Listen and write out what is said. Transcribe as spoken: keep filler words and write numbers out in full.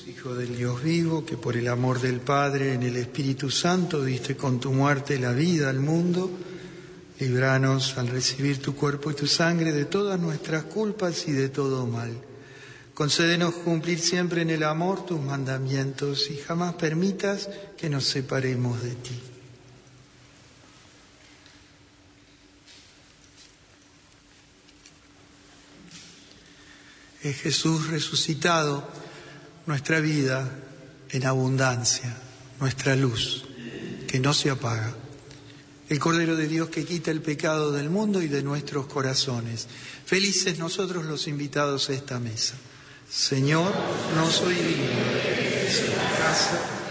Hijo del Dios vivo, que por el amor del Padre en el Espíritu Santo diste con tu muerte la vida al mundo, líbranos al recibir tu cuerpo y tu sangre de todas nuestras culpas y de todo mal. Concédenos cumplir siempre en el amor tus mandamientos y jamás permitas que nos separemos de ti. Es Jesús resucitado, nuestra vida en abundancia, nuestra luz que no se apaga. El Cordero de Dios que quita el pecado del mundo y de nuestros corazones. Felices nosotros los invitados a esta mesa. Señor, no soy digno de que entres en mi casa,